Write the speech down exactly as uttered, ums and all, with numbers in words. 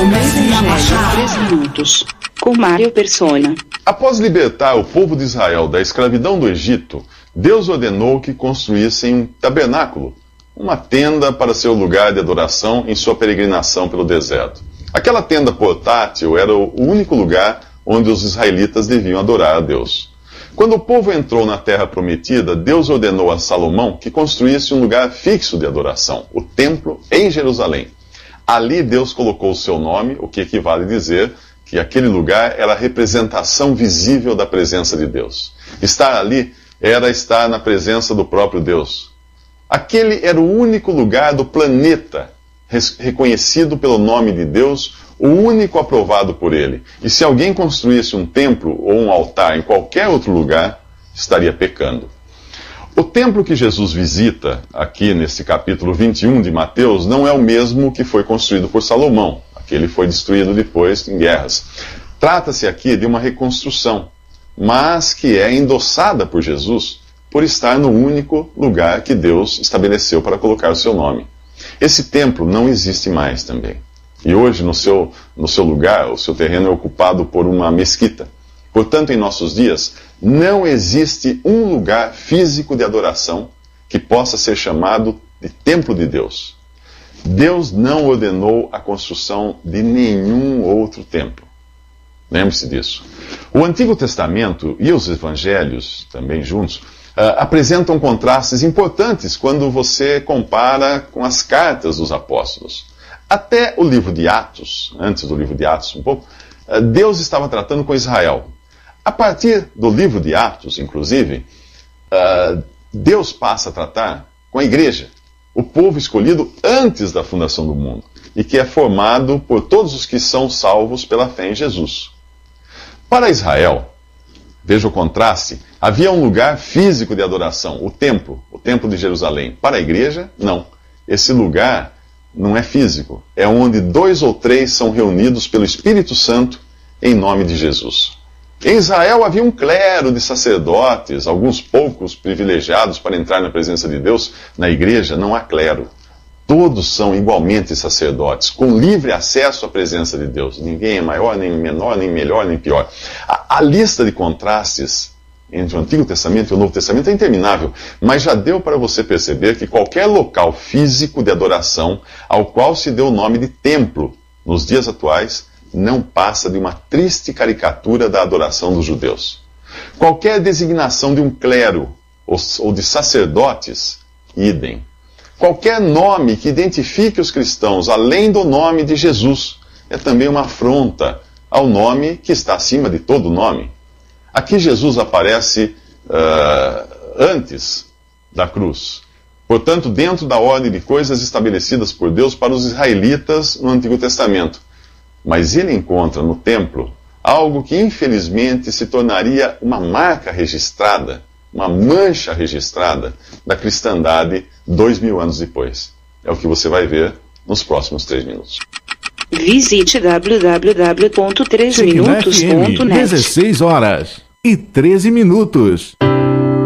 Comecem a baixar. três minutos. Com Mário Persona. Após libertar o povo de Israel da escravidão do Egito, Deus ordenou que construíssem um tabernáculo, uma tenda para seu lugar de adoração em sua peregrinação pelo deserto. Aquela tenda portátil era o único lugar onde os israelitas deviam adorar a Deus. Quando o povo entrou na terra prometida, Deus ordenou a Salomão que construísse um lugar fixo de adoração, o templo em Jerusalém. Ali Deus colocou o seu nome, o que equivale a dizer que aquele lugar era a representação visível da presença de Deus. Estar ali era estar na presença do próprio Deus. Aquele era o único lugar do planeta reconhecido pelo nome de Deus, o único aprovado por ele. E se alguém construísse um templo ou um altar em qualquer outro lugar, estaria pecando. O templo que Jesus visita aqui nesse capítulo vinte e um de Mateus não é o mesmo que foi construído por Salomão. Aquele foi destruído depois em guerras. Trata-se aqui de uma reconstrução, mas que é endossada por Jesus por estar no único lugar que Deus estabeleceu para colocar o seu nome. Esse templo não existe mais também. E hoje, no seu, no seu lugar, o seu terreno é ocupado por uma mesquita. Portanto, em nossos dias, não existe um lugar físico de adoração que possa ser chamado de templo de Deus. Deus não ordenou a construção de nenhum outro templo. Lembre-se disso. O Antigo Testamento e os Evangelhos, também juntos, uh, apresentam contrastes importantes quando você compara com as cartas dos apóstolos. Até o livro de Atos, antes do livro de Atos um pouco, uh, Deus estava tratando com Israel. A partir do livro de Atos, inclusive, uh, Deus passa a tratar com a igreja, o povo escolhido antes da fundação do mundo, e que é formado por todos os que são salvos pela fé em Jesus. Para Israel, veja o contraste, havia um lugar físico de adoração, o templo, o templo de Jerusalém. Para a igreja, não. Esse lugar não é físico, é onde dois ou três são reunidos pelo Espírito Santo em nome de Jesus. Em Israel havia um clero de sacerdotes, alguns poucos privilegiados para entrar na presença de Deus. Na igreja não há clero. Todos são igualmente sacerdotes, com livre acesso à presença de Deus. Ninguém é maior, nem menor, nem melhor, nem pior. A, a lista de contrastes entre o Antigo Testamento e o Novo Testamento é interminável, mas já deu para você perceber que qualquer local físico de adoração, ao qual se deu o nome de templo nos dias atuais, não passa de uma triste caricatura da adoração dos judeus. Qualquer designação de um clero ou de sacerdotes, idem. Qualquer nome que identifique os cristãos além do nome de Jesus é também uma afronta ao nome que está acima de todo nome. Aqui Jesus aparece uh, antes da cruz. Portanto, dentro da ordem de coisas estabelecidas por Deus para os israelitas no Antigo Testamento. Mas ele encontra no templo algo que infelizmente se tornaria uma marca registrada, uma mancha registrada da cristandade dois mil anos depois. É o que você vai ver nos próximos três minutos. Visite w w w ponto três minutos ponto net. dezesseis horas e treze minutos.